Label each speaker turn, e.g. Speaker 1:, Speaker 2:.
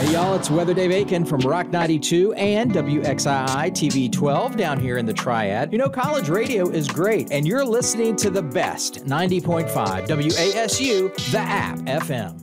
Speaker 1: Hey y'all, it's Weather Dave Aiken from Rock 92 and WXII TV 12 down here in the Triad. You know, college radio is great, and you're listening to the best 90.5 WASU, the app FM.